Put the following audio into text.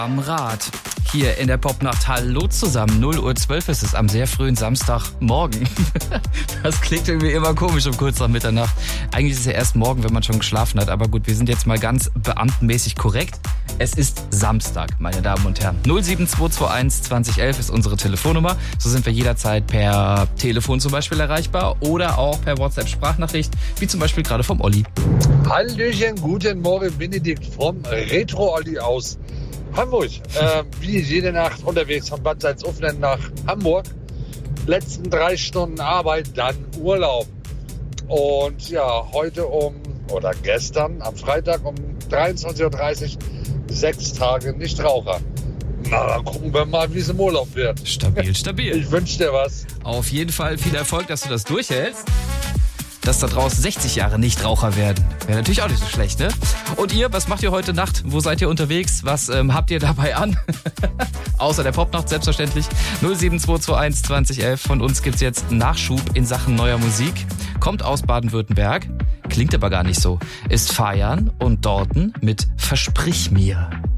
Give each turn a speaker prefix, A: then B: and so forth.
A: Am Rad. Hier in der Popnacht. Hallo zusammen. 0:12 Uhr ist es am sehr frühen Samstagmorgen. Das klingt irgendwie immer komisch um kurz nach Mitternacht. Eigentlich ist es ja erst morgen, wenn man schon geschlafen hat. Aber gut, wir sind jetzt mal ganz beamtenmäßig korrekt. Es ist Samstag, meine Damen und Herren. 07221 2011 ist unsere Telefonnummer. So sind wir jederzeit per Telefon zum Beispiel erreichbar oder auch per WhatsApp-Sprachnachricht, wie zum Beispiel gerade vom Olli.
B: Hallöchen, guten Morgen, Benedikt vom Retro-Olli aus Hamburg. Wie jede Nacht unterwegs von Bad Salzuflen nach Hamburg. Letzten 3 Stunden Arbeit, dann Urlaub. Und ja, gestern am Freitag um 23.30 Uhr 6 Tage Nichtraucher. Na, dann gucken wir mal, wie es im Urlaub wird.
A: Stabil, stabil.
B: Ich wünsche dir was.
A: Auf jeden Fall viel Erfolg, dass du das durchhältst. Dass da draußen 60 Jahre Nichtraucher werden. Wäre natürlich auch nicht so schlecht, ne? Und ihr, was macht ihr heute Nacht? Wo seid ihr unterwegs? Was habt ihr dabei an? Außer der Popnacht, selbstverständlich. 07221 2011. Von uns gibt's jetzt Nachschub in Sachen neuer Musik. Kommt aus Baden-Württemberg. Klingt aber gar nicht so. Ist Fajan und Dorten mit Versprich mir.